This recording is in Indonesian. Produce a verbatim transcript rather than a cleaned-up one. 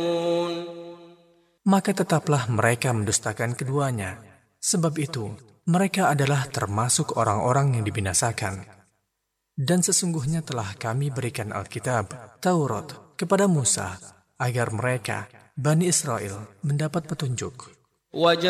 Maka tetaplah mereka mendustakan keduanya. Sebab itu, mereka adalah termasuk orang-orang yang dibinasakan. Dan sesungguhnya telah kami berikan Alkitab, Taurat, kepada Musa, agar mereka, Bani Israel, mendapat petunjuk.